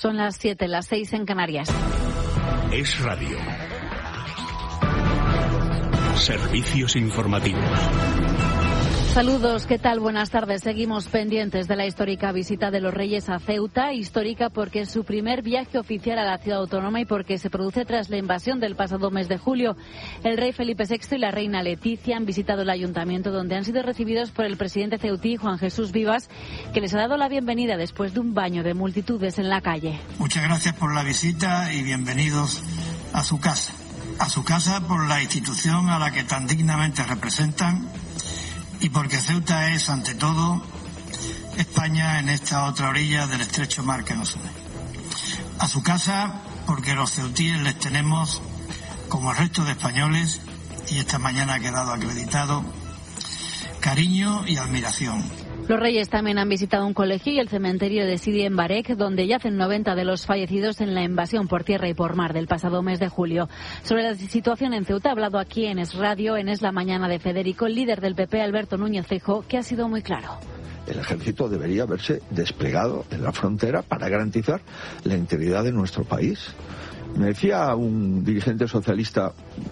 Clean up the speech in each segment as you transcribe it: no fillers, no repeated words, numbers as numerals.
Son las 7, las 6 en Canarias. Es Radio. Servicios informativos. Saludos, ¿qué tal? Buenas tardes. Seguimos pendientes de la histórica visita de los Reyes a Ceuta, histórica porque es su primer viaje oficial a la ciudad autónoma y porque se produce tras la invasión del pasado mes de julio. El rey Felipe VI y la reina Leticia han visitado el ayuntamiento, donde han sido recibidos por el presidente ceutí, Juan Jesús Vivas, que les ha dado la bienvenida después de un baño de multitudes en la calle. Muchas gracias por la visita y bienvenidos a su casa. A su casa por la institución a la que tan dignamente representan y porque Ceuta es, ante todo, España en esta otra orilla del estrecho mar que nos une. A su casa porque los ceutíes les tenemos, como el resto de españoles, y esta mañana ha quedado acreditado, cariño y admiración. Los Reyes también han visitado un colegio y el cementerio de Sidi en Barek, donde yacen 90 de los fallecidos en la invasión por tierra y por mar del pasado mes de julio. Sobre la situación en Ceuta ha hablado aquí en Es Radio, en Es la Mañana de Federico, el líder del PP, Alberto Núñez Feijóo, que ha sido muy claro. El ejército debería haberse desplegado en la frontera para garantizar la integridad de nuestro país. Me decía un dirigente socialista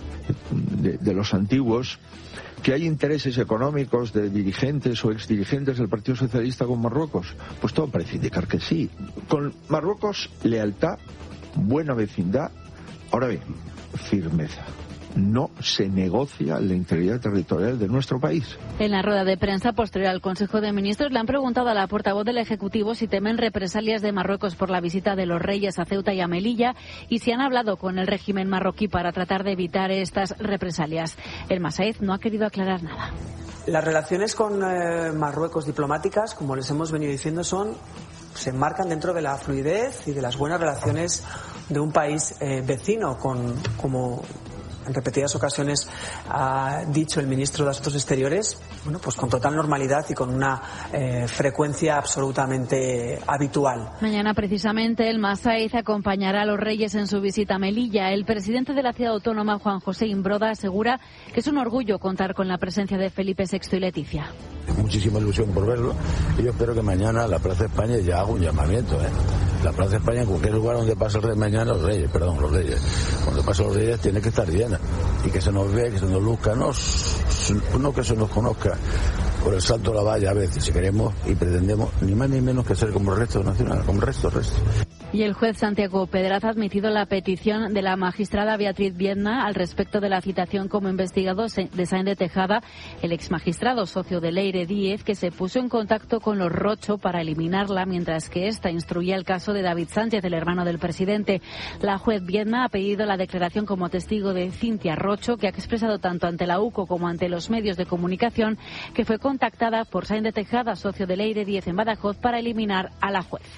de los antiguos que hay intereses económicos de dirigentes o exdirigentes del Partido Socialista con Marruecos. Pues todo parece indicar que sí. Con Marruecos, lealtad, buena vecindad, ahora bien, firmeza. No se negocia la integridad territorial de nuestro país. En la rueda de prensa posterior al Consejo de Ministros le han preguntado a la portavoz del Ejecutivo si temen represalias de Marruecos por la visita de los Reyes a Ceuta y a Melilla y si han hablado con el régimen marroquí para tratar de evitar estas represalias. El Masaid no ha querido aclarar nada. Las relaciones con Marruecos diplomáticas, como les hemos venido diciendo, se enmarcan dentro de la fluidez y de las buenas relaciones de un país vecino, como en repetidas ocasiones ha dicho el ministro de Asuntos Exteriores, bueno, pues con total normalidad y con una frecuencia absolutamente habitual. Mañana precisamente el Masaid acompañará a los Reyes en su visita a Melilla. El presidente de la ciudad autónoma, Juan José Imbroda, asegura que es un orgullo contar con la presencia de Felipe VI y Leticia. Muchísima ilusión por verlo y yo espero que mañana la Plaza de España ya haga un llamamiento. La Plaza de España, en cualquier lugar donde pase el rey mañana, los Reyes. Cuando pasen los Reyes tiene que estar llena y que se nos vea, que se nos luzca, no que se nos conozca por el salto a la valla a veces, si queremos y pretendemos ni más ni menos que ser como el resto nacional, como el resto. Y el juez Santiago Pedraz ha admitido la petición de la magistrada Beatriz Viedma al respecto de la citación como investigado de Sáenz de Tejada, el exmagistrado socio de Leire Díez, que se puso en contacto con los Rocho para eliminarla, mientras que ésta instruía el caso de David Sánchez, el hermano del presidente. La juez Viedma ha pedido la declaración como testigo de Cintia Rocho, que ha expresado tanto ante la UCO como ante los medios de comunicación que fue contactada por Sáenz de Tejada, socio de Leire Díez en Badajoz, para eliminar a la juez.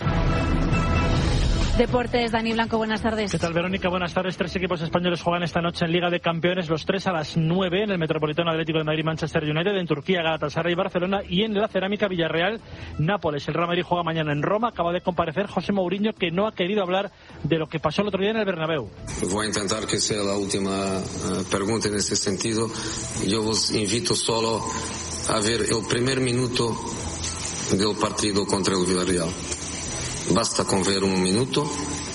Deportes, Dani Blanco, buenas tardes. ¿Qué tal, Verónica? Buenas tardes. 3 equipos españoles juegan esta noche en Liga de Campeones, los 3 a las 9 en el Metropolitano Atlético de Madrid, Manchester United, en Turquía, Galatasaray y Barcelona, y en la Cerámica Villarreal, Nápoles. El Real Madrid juega mañana en Roma. Acaba de comparecer José Mourinho, que no ha querido hablar de lo que pasó el otro día en el Bernabéu. Voy a intentar que sea la última pregunta en ese sentido. Yo os invito solo a ver el primer minuto del partido contra el Villarreal. Basta con ver un minuto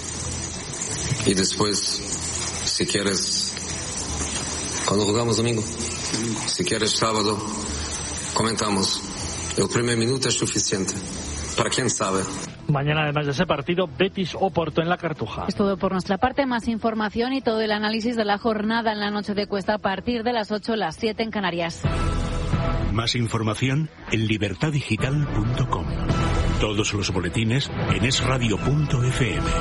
y después, si quieres, cuando jugamos domingo, si quieres sábado, comentamos. El primer minuto es suficiente. Para quién sabe. Mañana, además de ese partido, Betis Oporto en la Cartuja. Es todo por nuestra parte. Más información y todo el análisis de la jornada en la noche de Cuesta a partir de las 8, las 7 en Canarias. Más información en libertadigital.com. Todos los boletines en esradio.fm.